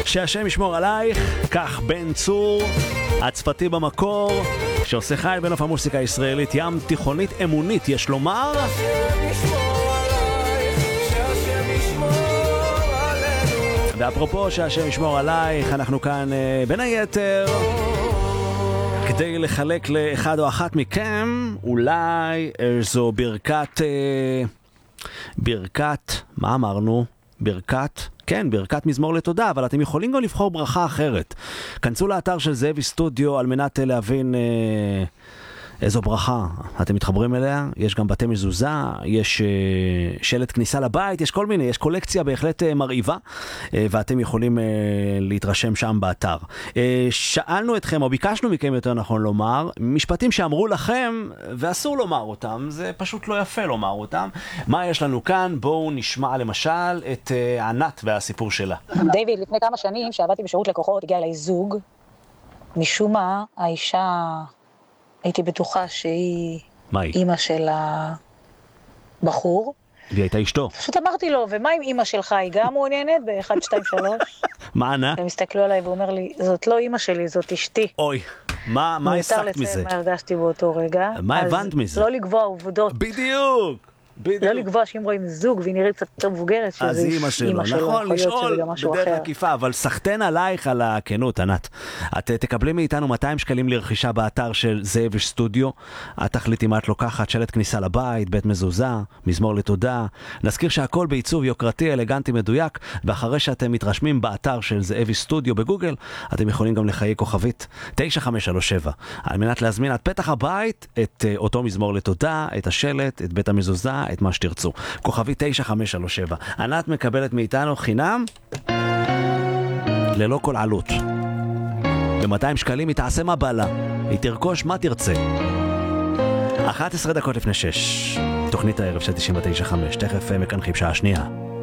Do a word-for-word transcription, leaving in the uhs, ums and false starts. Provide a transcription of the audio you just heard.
שהשם ישמור עלייך, כך בן צור, הצפתי במקור, שעושה חי בנוף המוסיקה הישראלית, ים תיכונית אמונית, יש לומר. ואפרופו שהשם ישמור עלייך, אנחנו כאן uh, בין היתר כדי לחלק לאחד או אחת מכם אולי איזו ברכת, uh, ברכת, מה אמרנו? ברכת, כן, ברכת מזמור לתודה, אבל אתם יכולים גם לבחור ברכה אחרת. כנסו לאתר של זאבי סטודיו על מנת להבין אה, איזו ברכה אתם מתחברים אליה. יש גם בתי מזוזה, יש אה, שלט כניסה לבית, יש כל מיני, יש קולקציה בהחלט אה, מרהיבה, אה, ואתם יכולים אה, להתרשם שם באתר. אה, שאלנו אתכם, או ביקשנו מכם יותר נכון לומר, משפטים שאמרו לכם ואסור לומר אותם, זה פשוט לא יפה לומר אותם. מה יש לנו כאן? בואו נשמע למשל את אה, ענת והסיפור שלה. דיוויד, לפני כמה שנים שעבדתי בשירות לקוחות, הגיע אליי זוג. משום מה, האישה, הייתי בטוחה שהיא אימא של הבחור. והיא הייתה אשתו. פשוט אמרתי לו, ומה עם אימא שלך? היא גם מעוניינת ב-אחת, שתיים, שלוש? מה ענה? הם הסתכלו עליי ואומר לי, זאת לא אימא שלי, זאת אשתי. אוי, מה, מה הסקת מזה? מותר לציין מה הרגשתי באותו רגע. מה הבנת מזה? לא לקבוע עובדות. בדיוק! בדיוק. לא לקבוע שאם רואים זוג והיא נראית קצת יותר מבוגרת, אז אימא שלו, נכון, לשאול בדרך עקיפה, אבל סחטן עלייך על הכנות, ענת. את תקבלי מאיתנו מאתיים שקלים לרכישה באתר של זאב סטודיו. את תחליט אם את לוקחת שלט כניסה לבית, בית מזוזה, מזמור לתודה. נזכיר שהכל בעיצוב יוקרתי, אלגנטי, מדויק, ואחרי שאתם מתרשמים באתר של זאב סטודיו בגוגל, אתם יכולים גם לחיי כוכבית תשע חמש שלוש שבע, על מנת להזמין עד פתח הבית את אותו מזמור לתודה, את השלט, את בית המזוזה, את מה שתרצו. כוכבי תשע חמש שלוש שבע. ענת מקבלת מאיתנו חינם ללא כל עלות. ב-מאתיים שקלים היא תעשה מה בא לה. היא תרכוש מה תרצה. אחת עשרה דקות לפני שש. תוכנית הערב של תשעים ותשע חמש. תכף מקנחים שעה שנייה.